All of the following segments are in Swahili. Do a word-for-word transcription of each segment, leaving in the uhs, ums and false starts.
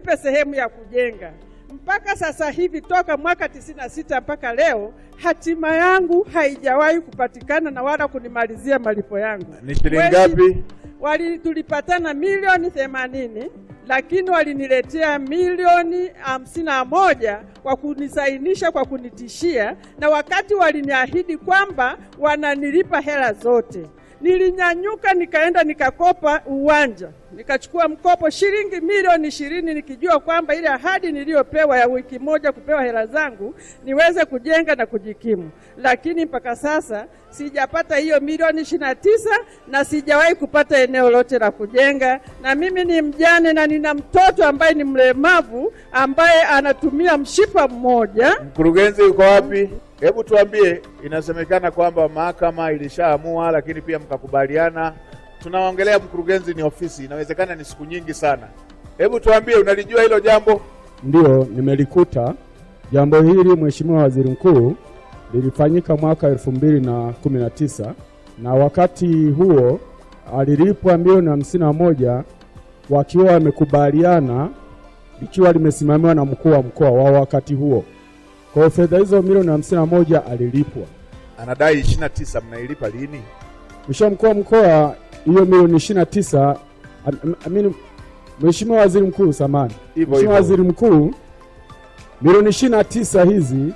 wanipe sehemu ya kujenga. Mpaka sasa hivi toka mwaka tisini na sita mpaka leo hatima yangu haijawahi kupatikana na wala kunimalizia malipo yangu. Ni shilingi ngapi? Wali tulipatana milioni themanini, lakini waliniletea milioni hamsini na moja kwa kunisainisha, kwa kunitishia, na wakati waliniahidi kwamba wananilipa hela zote. Nilinyanyuka nikaenda nikakopa uwanja. Nikachukua mkopo shilingi milioni ishirini nikijua kwamba ile ahadi niliyopewa ya wiki moja kupewa hela zangu niweze kujenga na kujikimu. Lakini mpaka sasa sijapata hiyo milioni ishirini na tisa na sijawahi kupata eneo lote la kujenga. Na mimi ni mjane na nina mtoto ambaye ni mlemavu ambaye anatumia mshipa mmoja. Mkurugenzi uko wapi? Hebu tuambie, inasemekana kwamba mahakama ilishaamua lakini pia mkakubaliana. Tunaongelea mkurugenzi, ni ofisi, inawezekana ni siku nyingi sana. Hebu tuambie, unalijua hilo jambo? Ndio, nimelikuta. Jambo hili Mheshimiwa Waziri Mkuu lilifanyika mwaka elfu mbili na kumi na tisa na wakati huo alilipwa milioni hamsini na moja wakiwa wamekubaliana, ikiwa limesimamiwa na mkuu wa mkoa wa wakati huo. Kwa fedha hizo milioni hamsini na moja alilipwa. Anadai ishirini na tisa, mnailipa lini? Mheshimiwa mkuu wa mkoa, hiyo milioni ishirini na tisa, amini Mheshimiwa Waziri Mkuu samani. Mheshimiwa Waziri Mkuu, milioni ishirini na tisa hizi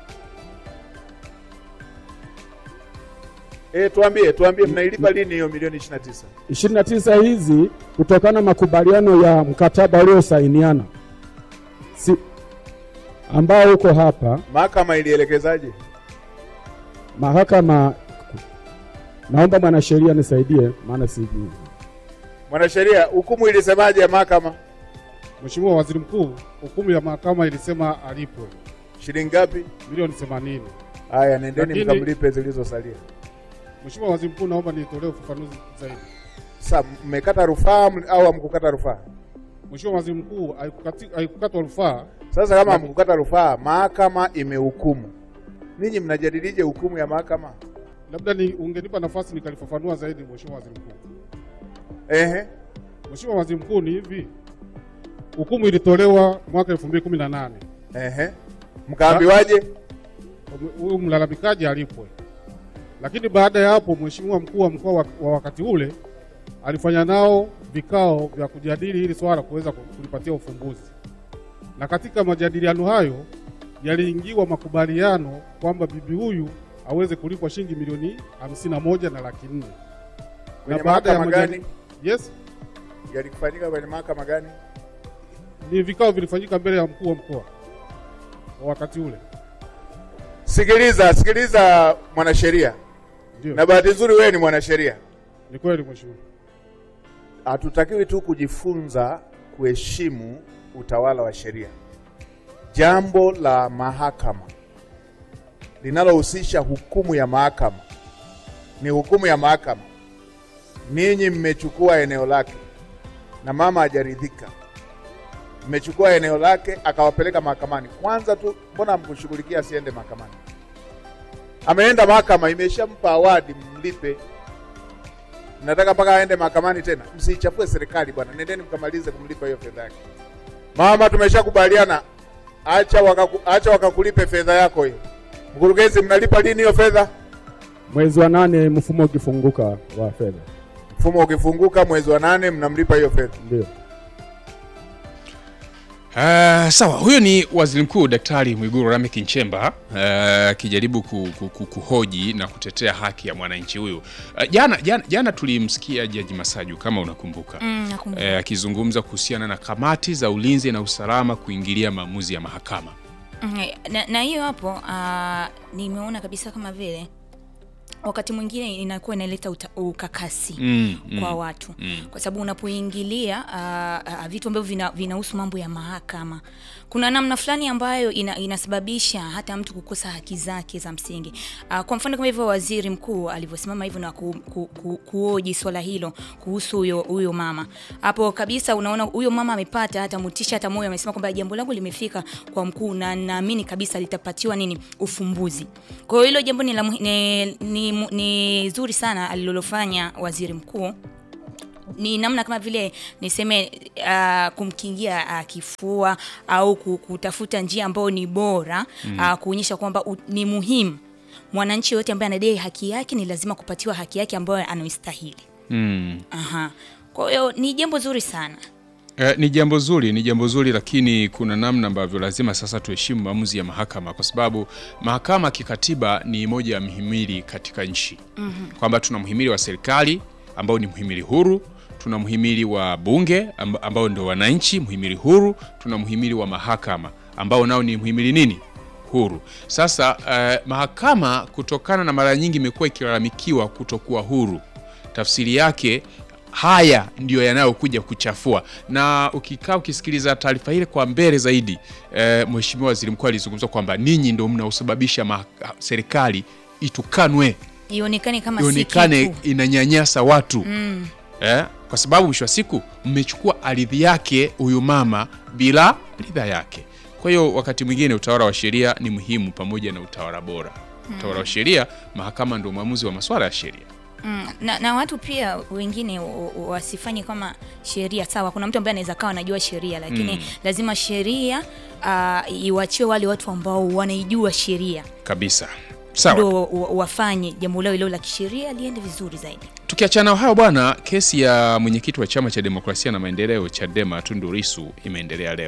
Eh, tuambie, tuambie mnailipa lini hiyo milioni ishirini na tisa? ishirini na tisa hizi kutokana na makubaliano ya mkataba uliosainiana. Si ambao uko hapa. Mahakama ilielekezaje? Mahakama, naomba mwanasheria nisaidie maana sijui. Mwanasheria, hukumu ilisemaje ya mahakama? Mheshimiwa Waziri Mkuu, hukumu ya mahakama ilisema alipwe shilingi ngapi? milioni themanini. Haya, nendeni Lakini mkamlipe zilizosalia. Mheshimiwa Waziri Mkuu, naomba nitolee ufafanuzi zaidi. Sasa mmekata rufaa au hamkukata rufaa? Mheshimiwa Waziri Mkuu, haikukatwa rufaa. Sasa kama hamkukata rufaa, mahakama imehukumu. Ninyi mnajadilije hukumu ya mahakama? Labda ni ungenipa nafasi nikalifafanua zaidi Mheshimiwa Waziri Mkuu. Ehe. Mheshimiwa Waziri Mkuu, ni hivi. Hukumu ilitolewa mwaka elfu mbili kumi na nane. Ehe. Mkaambiwaje? Huyu mlalamikaji alipwe. Lakini baada ya hapo Mheshimiwa mkuu wa mkoa wa wakati ule alifanya nao vikao vya kujadili hili swala kuweza kulipatia ufumbuzi. Na katika majadiliano hayo yaliingiwa makubaliano kwamba bibi huyu aweze kulipwa shilingi milioni hamsini na moja na laki nne. Na baada ya magani? Yes. Yalikufanyika kwenye mahakama gani? Ni vikao vilifanyika mbele ya mkuu wa mkoa wa wakati ule. Sikiliza, sikiliza mwanasheria. Ndio. Na bahati nzuri wewe ni mwanasheria. Ni kweli Mheshimiwa. Hatutakiwi tu kujifunza kuheshimu utawala wa sheria. Jambo la mahakama linalohusisha hukumu ya mahakama ni hukumu ya mahakama. Ninyi mmechukua eneo lake na mama hajaridhika, mmechukua eneo lake akawapeleka mahakamani. Kwanza tu mbona mkushughulikia asiende mahakamani? Ameenda mahakama, imeshampa awadi, mlipe. Nataka mpaka aende mahakamani tena? Msichafue serikali bwana, nendeni mkamalize kumlipa hiyo fedha yake. Mama, tumeshakubaliana, acha wakaku, acha wakakulipe fedha yako hiyo. Mkurugenzi, mnalipa lini hiyo fedha? Mwezi wa nane mfumo ukifunguka wa fedha. Mfumo ukifunguka mwezi wa nane mnamlipa hiyo fedha. Ndio. Uh, sawa, huyo ni Waziri Mkuu Daktari Mwigulu Lameck Nchemba akijaribu uh, ku, ku, ku, kuhoji na kutetea haki ya mwananchi huyu. Uh, jana jana, jana tulimsikia Jaji Masaju kama unakumbuka. Mm, nakumbuka. Akizungumza uh, kuhusiana na kamati za ulinzi na usalama kuingilia maamuzi ya mahakama. Mm, na, na hiyo hapo uh, nimeona kabisa kama vile wakati mwingine inakuwa inaleta ukakasi mm, kwa mm, watu mm. Kwa sababu unapoingilia uh, uh, vitu ambavyo vina, vinahusu mambo ya mahakama, kuna namna fulani ambayo ina, inasababisha hata mtu kukosa haki zake za msingi. Uh, kwa mfano kama hivyo Waziri Mkuu alivyosimama hivyo na ku, ku, ku, kuoji swala hilo kuhusu huyo huyo mama. Hapo kabisa unaona huyo mama amepata hata motisha, hata moyo, amesema kwamba jambo langu limefika kwa mkuu na naamini kabisa litapatiwa nini ufumbuzi. Kwa hiyo hilo jambo ni, la, ni, ni ni zuri sana alilolofanya Waziri Mkuu ni namna kama vile niseme uh, kumkingia uh, kifua au kutafuta njia ambayo ni bora mm. uh, kuonyesha kwamba ni muhimu mwananchi yote ambaye anadai haki yake ni lazima kupatiwa haki yake ambayo anaistahili. Mm. Aha. Kwa hiyo ni jambo zuri sana. Eh, ni jambo zuri, ni jambo zuri, lakini kuna namna ambavyo lazima sasa tuheshimu maamuzi ya mahakama, kwa sababu mahakama kikatiba ni moja ya mhimili katika nchi. Mm-hmm. Kwamba tuna mhimili wa serikali ambao ni mhimili huru, tuna mhimili wa bunge ambao ndio wananchi, mhimili huru, tuna mhimili wa mahakama ambao nao ni mhimili nini? Huru. Sasa uh, mahakama kutokana na mara nyingi imekuwa ikilalamikiwa kutokuwa huru. Tafsiri yake haya ndio yanayokuja kuchafua. Na ukikaa ukisikiliza taarifa ile kwa mbele zaidi, uh, Mheshimiwa Waziri Mkuu alizungumza kwamba ninyi ndio mnaosababisha serikali itukanwe. Ionekane kama ionekane inanyanyasa watu. Mm. Eh, kwa sababu mwisho wa siku mmechukua ardhi yake huyu mama bila ridhaa yake. Kwa hiyo wakati mwingine utawala wa sheria ni muhimu pamoja na utawala bora. Mm. Utawala wa sheria, mahakama ndio mwamuzi wa masuala ya sheria. Mm. Na, na watu pia wengine wasifanye kama sheria sawa. Kuna mtu ambaye anaweza kawa anajua sheria lakini mm. lazima sheria uh, iwachiwe wale watu ambao wanaijua sheria. Kabisa. Sawa. Ndio wafanye jambo lao hilo la kisheria liende vizuri zaidi. Tukiachana hayo bwana, kesi ya mwenyekiti wa Chama cha Demokrasia na Maendeleo Chadema Tundu Lissu imeendelea leo.